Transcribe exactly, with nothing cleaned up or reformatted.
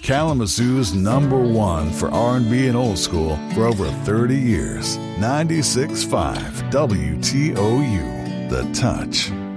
Kalamazoo's number one for R and B and old school for over thirty years. ninety-six point five W T O U, The Touch.